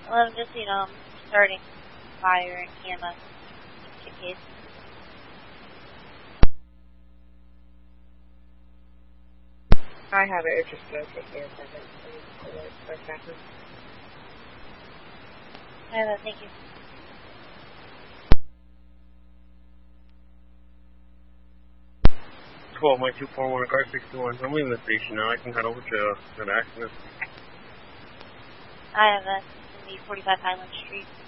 Well, I'm just, starting fire in camera in case. I have it. It's just going to take me a second. Thank you. Mike 241, car 61. I'm leaving the station now. I can head over to the accident. I have 45 Highland Street.